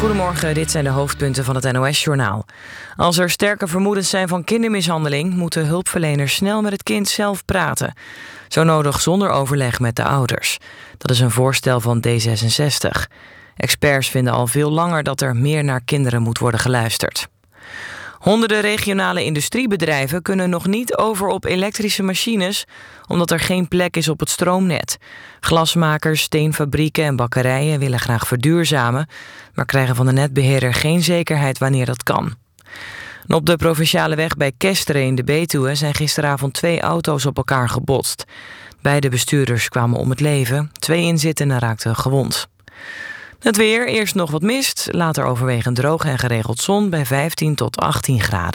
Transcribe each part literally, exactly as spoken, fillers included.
Goedemorgen, dit zijn de hoofdpunten van het N O S-journaal. Als er sterke vermoedens zijn van kindermishandeling, moeten hulpverleners snel met het kind zelf praten. Zo nodig zonder overleg met de ouders. Dat is een voorstel van D zesenzestig. Experts vinden al veel langer dat er meer naar kinderen moet worden geluisterd. Honderden regionale industriebedrijven kunnen nog niet over op elektrische machines, omdat er geen plek is op het stroomnet. Glasmakers, steenfabrieken en bakkerijen willen graag verduurzamen, maar krijgen van de netbeheerder geen zekerheid wanneer dat kan. En op de provinciale weg bij Kesteren in de Betuwe zijn gisteravond twee auto's op elkaar gebotst. Beide bestuurders kwamen om het leven, twee inzittenden raakten gewond. Het weer, eerst nog wat mist, later overwegend droog en geregeld zon bij vijftien tot achttien graden.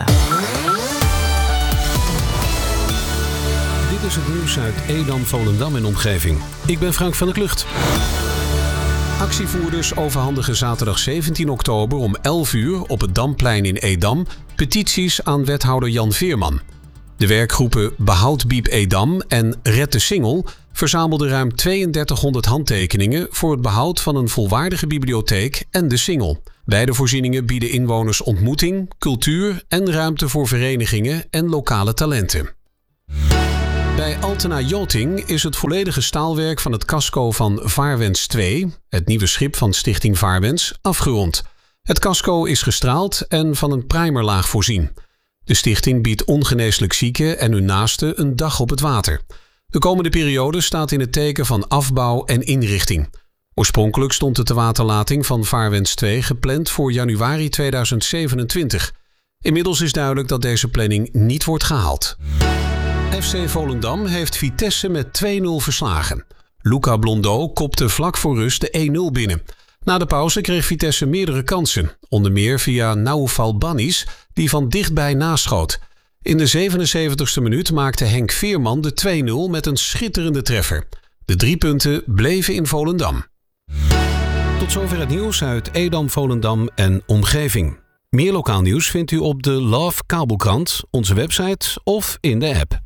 Dit is het nieuws uit Edam, Volendam en omgeving. Ik ben Frank van der Klucht. Actievoerders overhandigen zaterdag zeventien oktober om elf uur op het Damplein in Edam petities aan wethouder Jan Veerman. De werkgroepen Behoud Biep Edam en Red de Singel verzamelden ruim tweeëndertighonderd handtekeningen voor het behoud van een volwaardige bibliotheek en de Singel. Beide voorzieningen bieden inwoners ontmoeting, cultuur en ruimte voor verenigingen en lokale talenten. Bij Altena Yachting is het volledige staalwerk van het casco van Vaarwens twee, het nieuwe schip van Stichting Vaarwens, afgerond. Het casco is gestraald en van een primerlaag voorzien. De stichting biedt ongeneeslijk zieken en hun naasten een dag op het water. De komende periode staat in het teken van afbouw en inrichting. Oorspronkelijk stond de tewaterlating van Vaarwens twee gepland voor januari tweeduizend zevenentwintig. Inmiddels is duidelijk dat deze planning niet wordt gehaald. F C Volendam heeft Vitesse met twee nul verslagen. Luca Blondeau kopte vlak voor rust de één nul binnen. Na de pauze kreeg Vitesse meerdere kansen, onder meer via Naoufal Bannis, die van dichtbij naschoot. In de zevenenzeventigste minuut maakte Henk Veerman de twee nul met een schitterende treffer. De drie punten bleven in Volendam. Tot zover het nieuws uit Edam, Volendam en omgeving. Meer lokaal nieuws vindt u op de Love Kabelkrant, onze website of in de app.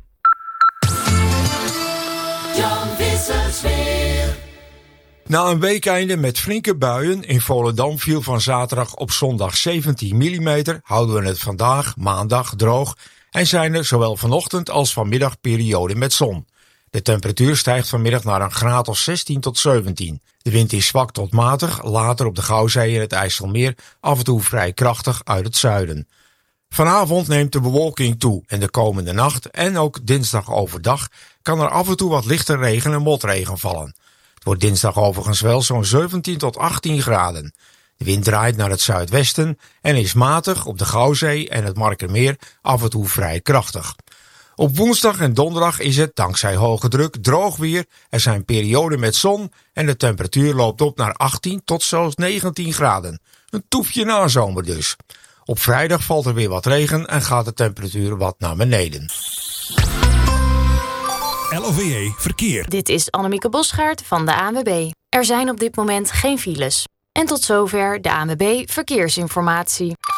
Jan Vissersweer. Na een weekeinde met flinke buien in Volendam viel van zaterdag op zondag zeventien millimeter, houden we het vandaag, maandag, droog en zijn er zowel vanochtend als vanmiddag perioden met zon. De temperatuur stijgt vanmiddag naar een graad of zestien tot zeventien. De wind is zwak tot matig, later op de Gouwzee en het IJsselmeer af en toe vrij krachtig uit het zuiden. Vanavond neemt de bewolking toe en de komende nacht en ook dinsdag overdag kan er af en toe wat lichte regen en motregen vallen. Het wordt dinsdag overigens wel zo'n zeventien tot achttien graden. De wind draait naar het zuidwesten en is matig op de Gouwzee en het Markermeer af en toe vrij krachtig. Op woensdag en donderdag is het, dankzij hoge druk, droog weer. Er zijn perioden met zon en de temperatuur loopt op naar achttien tot zelfs negentien graden. Een toefje nazomer dus. Op vrijdag valt er weer wat regen en gaat de temperatuur wat naar beneden. L O V E Verkeer. Dit is Annemieke Bosgaard van de A N W B. Er zijn op dit moment geen files. En tot zover de A N W B Verkeersinformatie.